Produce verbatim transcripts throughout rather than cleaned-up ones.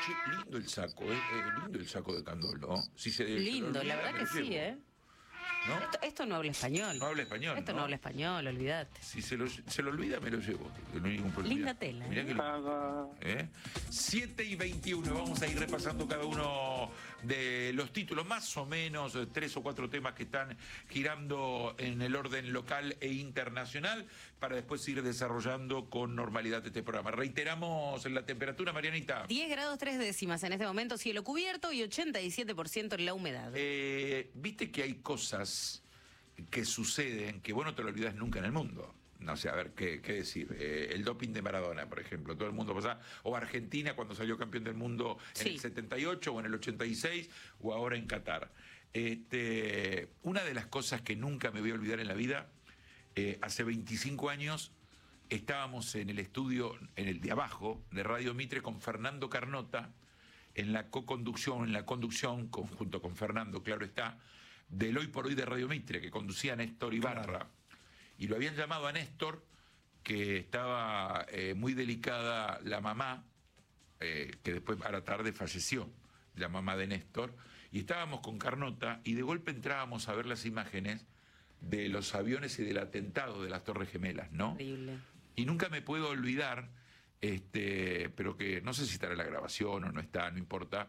Che, lindo el saco, eh, eh, lindo el saco de Candolo. Si se, Lindo, se olvida, la verdad me que lo sí, llevo. ¿eh? ¿No? Esto, esto no habla español. No habla español, Esto no, ¿no? habla español, olvídate. Si se lo, se lo olvida, me lo llevo. que No hay ningún problema. Linda tela, Mirá ¿eh? que lo- ¿eh? siete y veintiuno. Vamos a ir repasando cada uno de los títulos, más o menos eh, tres o cuatro temas que están girando en el orden local e internacional, para después ir desarrollando con normalidad este programa. Reiteramos la temperatura, Marianita. diez grados tres décimas en este momento, cielo cubierto y ochenta y siete por ciento en la humedad. Eh, Viste que hay cosas que suceden que vos no te lo olvidás nunca en el mundo. No sé, a ver, ¿qué, qué decir? Eh, el doping de Maradona, por ejemplo, todo el mundo pasa. O Argentina cuando salió campeón del mundo en Sí. el setenta y ocho o en el ochenta y seis, o ahora en Qatar. Este, una de las cosas que nunca me voy a olvidar en la vida, eh, hace veinticinco años estábamos en el estudio, en el de abajo, de Radio Mitre, con Fernando Carnota, en la co-conducción, en la conducción, con- junto con Fernando, claro está, del Hoy por Hoy de Radio Mitre, que conducía Néstor Ibarra. Claro. Y lo habían llamado a Néstor, que estaba eh, muy delicada la mamá, eh, que después a la tarde falleció, la mamá de Néstor, y estábamos con Carnota, y de golpe entrábamos a ver las imágenes de los aviones y del atentado de las Torres Gemelas, ¿no? Increíble. Y nunca me puedo olvidar, este, pero que no sé si estará en la grabación o no está, no importa,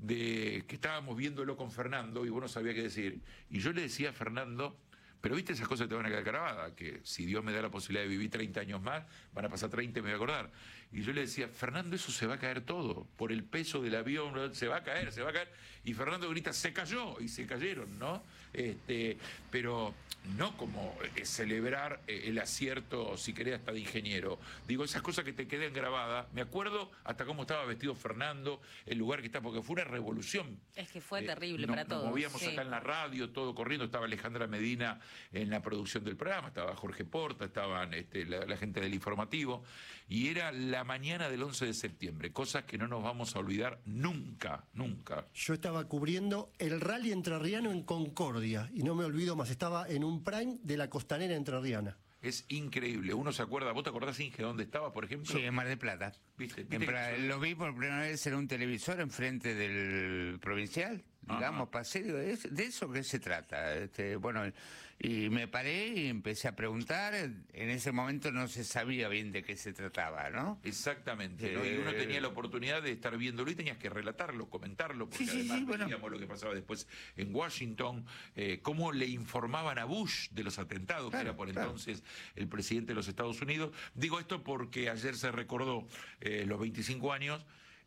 de que estábamos viéndolo con Fernando y vos no sabías qué decir. Y yo le decía a Fernando, pero viste, esas cosas te van a quedar grabadas, que si Dios me da la posibilidad de vivir treinta años más, van a pasar treinta y me voy a acordar. Y yo le decía, Fernando, eso se va a caer todo, por el peso del avión, se va a caer, se va a caer. Y Fernando grita, se cayó, y se cayeron, ¿no? Este, pero no como eh, celebrar eh, el acierto, si querés, hasta de ingeniero. Digo, esas cosas que te quedan grabadas. Me acuerdo hasta cómo estaba vestido Fernando, el lugar que está, porque fue una revolución. Es que fue Eh, terrible no- para todos. Nos movíamos sí. acá en la radio, todo corriendo. Estaba Alejandra Medina en la producción del programa, estaba Jorge Porta, estaban este, la, la gente del informativo. Y era la mañana del once de septiembre. Cosas que no nos vamos a olvidar nunca, nunca. Yo estaba cubriendo el rally entrerriano en Concordia y no me olvido más, estaba en un prime de la costanera entrerriana. Es increíble. Uno se acuerda, ¿vos te acordás, Inge, dónde estaba, por ejemplo? Sí, en Mar del Plata. ¿Viste? ¿Viste En que Pra- yo- Lo vi por primera vez en un televisor enfrente del provincial. Digamos, Ajá. pasé, digo, ¿es- ¿de eso qué se trata? Este, bueno, y me paré y empecé a preguntar. En ese momento no se sabía bien de qué se trataba, ¿no? Exactamente, ¿no? Y Eh, uno tenía la oportunidad de estar viéndolo y tenías que relatarlo, comentarlo, porque Sí, sí, además sí, bueno. veíamos lo que pasaba después en Washington, eh, cómo le informaban a Bush de los atentados, que Claro, era por claro. entonces el presidente de los Estados Unidos. Digo esto porque ayer se recordó eh, los veinticinco años.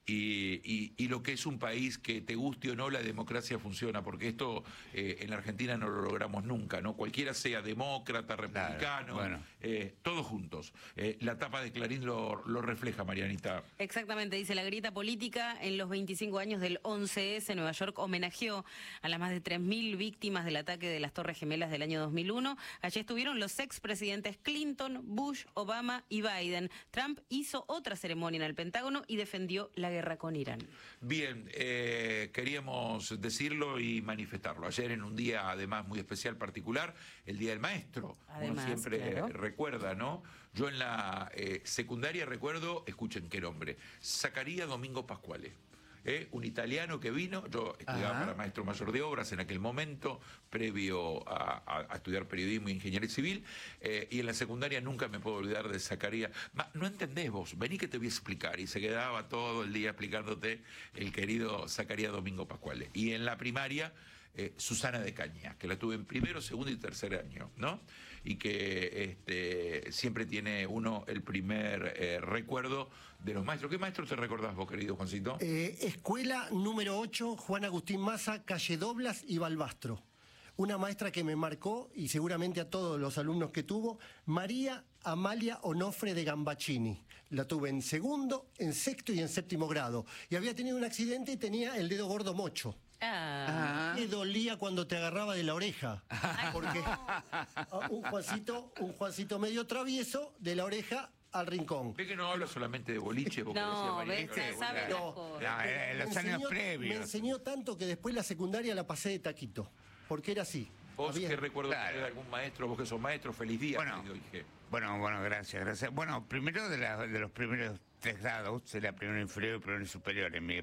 Y, y, y lo que es un país que, te guste o no, la democracia funciona, porque esto eh, en la Argentina no lo logramos nunca, ¿no? Cualquiera sea demócrata, republicano, bueno. eh, todos juntos. Eh, la tapa de Clarín lo, lo refleja, Marianita. Exactamente, dice la grieta política. En los veinticinco años del once ese, Nueva York homenajeó a las más de tres mil víctimas del ataque de las Torres Gemelas del año dos mil uno. Allí estuvieron los expresidentes Clinton, Bush, Obama y Biden. Trump hizo otra ceremonia en el Pentágono y defendió la guerra con Irán. Bien, eh, queríamos decirlo y manifestarlo. Ayer, en un día además muy especial, particular, el Día del Maestro. Además, Uno siempre claro. recuerda, ¿no? Yo en la eh, secundaria recuerdo, escuchen qué nombre, Zacarías Domingo Pascuale. ¿eh? Un italiano que vino, yo estudiaba Ajá. para maestro mayor de obras en aquel momento, previo a, a- a estudiar periodismo e ingeniería civil, eh, y en la secundaria nunca me puedo olvidar de Zacarías. Ma, no entendés vos, vení que te voy a explicar, y se quedaba todo el día explicándote el querido Zacarías Domingo Pascuale. Y en la primaria, eh, Susana de Cañas, que la tuve en primero, segundo y tercer año, ¿no? Y que este, siempre tiene uno el primer eh, recuerdo de los maestros. ¿Qué maestros te recordás vos, querido Juancito? Eh, escuela número ocho, Juan Agustín Maza, calle Doblas y Balbastro. Una maestra que me marcó, y seguramente a todos los alumnos que tuvo, María Amalia Onofre de Gambaccini. La tuve en segundo, en sexto y en séptimo grado. Y había tenido un accidente y tenía el dedo gordo mocho. Ah, Ah, Me dolía cuando te agarraba de la oreja. Porque ah, un Juancito, un Juancito medio travieso, de la oreja al rincón. Ve que no habla solamente de boliche, vos que No, decías, María, ves, que- ya sabe las No, cosas. No, era en Me los años enseñó- previos. Me enseñó tanto que después la secundaria la pasé de taquito. Porque era así. Vos Había- qué recuerdo Claro. de algún maestro, vos que sos maestro, feliz día, Bueno. querido Inge. Bueno, bueno, gracias, gracias. Bueno, primero de, la- de los primeros tres grados, de la primera inferior y primera superior en mi